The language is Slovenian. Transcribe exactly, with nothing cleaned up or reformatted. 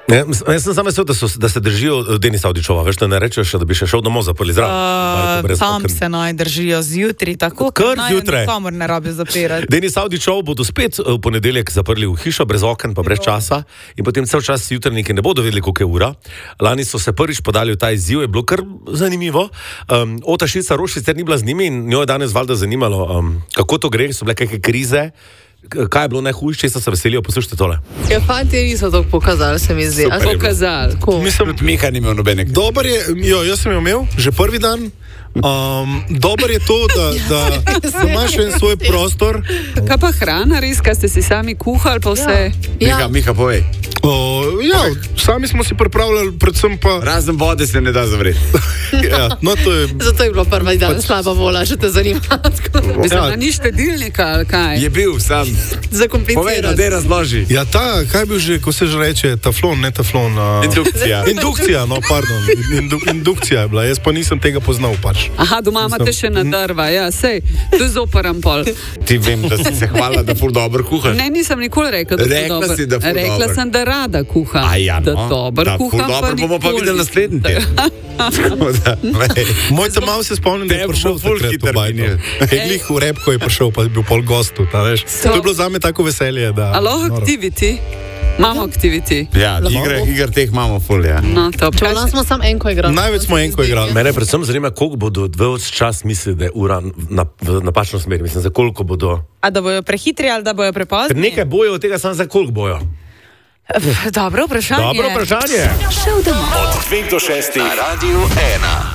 Ne, jaz sem samo vesel, da, so, da se držijo Denisa Avdićova, veš, da ne rečeš, da bi še šel domov zaprli zraven. Uh, tam oken. Se naj držijo zjutraj, tako kar zjutraj. Nikomor ne rabi zapirati. Denis Avdićov bodo spet v ponedeljek zaprli v hišo, brez oken, pa brez časa in potem cel čas jutranjiki ne bodo vedeli, koliko je ura. Lani so se prvič podali v ta izziv, je bilo kar zanimivo. Um, Ota Šica Roš sicer ni bila z njimi in njo je danes valjda zanimalo, um, kako to gre, so bile kakšne krize. Kaj je bilo najhujše, če so se veselijo, poslušajte tole. Ja, fanti niso to pokazali, se mi zdi. Pokazali. Mislim, Miha ni imel nobenek. Dobar je, jo, jaz sem jo imel, že prvi dan. Um, dober je to, da, da, da imaš en svoj prostor. Kaj pa hrana, res, kaj ste si sami kuhali, pa vse? Ja. Miha, Miha, povej. O, ja, sami smo si pripravljali, predvsem pa... Razen vode se ne da zavreti. Ja, no to je... Zato je bilo prva dan pač... slaba vola, že te zanima. Mislim, da ni štedilnika, ali kaj? Je bil sam. Zakomplicirati. Povej, da te razloži. Ja, ta, kaj je bil že, ko se že reče, taflon, ne taflon. Uh... Indukcija. Indukcija, no, pardon. Indu, indukcija je bila, jaz pa nisem tega poznal pač. Aha, doma imate še na drva, ja, sej, to je zoparan pol. Ti vem, da si se hvala, da ful dobro kuhaš. Ne, nisem nikoli rekla, da Rekla ful dobro. si, da ful Rekla dobro. sem, da rada kuham. A ja, no. Da dobro kuham, da, pa dobro bomo pa videli naslednji teden. Moj ta malo se spomnim, da je prišel takrat v bajno. Glih v Repko je prišel, pa je bil pol gostu, ta veš. To je bilo zame tako veselje, da... Alo, activity? Imamo activity. Ja, igre, igre teh imamo ful, ja. No, to Če vam smo samo enko igrali. Največ smo enko igrali. Mene predvsem zanima, koliko bodo dve čas mislili, da je ura na, v napačno smer. Mislim, za koliko bodo... A da bojo prehitri ali da bojo prepozni? Nekaj bojo od tega, samo za koliko bojo. Dobro vprašanje. Dobro vprašanje. Od dveh do šestih na Radiu ena.